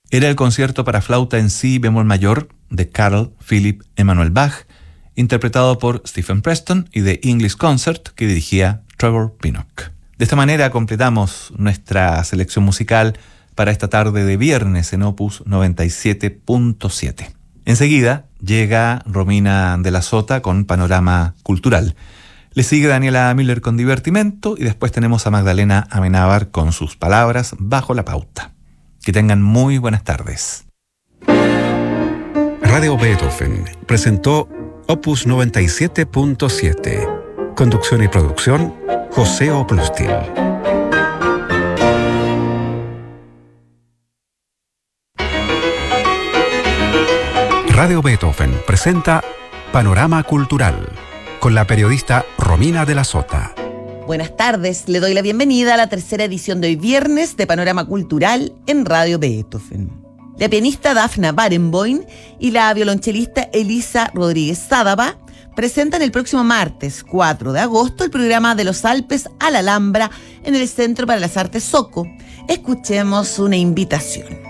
Era el concierto para flauta en si bemol mayor de Carl Philipp Emanuel Bach, interpretado por Stephen Preston, y The English Concert, que dirigía Trevor Pinnock. De esta manera completamos nuestra selección musical para esta tarde de viernes en Opus 97.7. Enseguida llega Romina de la Sota con Panorama Cultural. Le sigue Daniela Miller con Divertimento y después tenemos a Magdalena Amenábar con sus palabras bajo la pauta. Que tengan muy buenas tardes. Radio Beethoven presentó Opus 97.7. Conducción y producción, José Oplustil. Radio Beethoven presenta Panorama Cultural con la periodista Romina de la Sota. Buenas tardes, le doy la bienvenida a la tercera edición de hoy viernes de Panorama Cultural en Radio Beethoven. La pianista Dafna Barenboim y la violonchelista Elisa Rodríguez Sádava presentan el próximo martes 4 de agosto el programa De los Alpes a la Alhambra en el Centro para las Artes Soco. Escuchemos una invitación.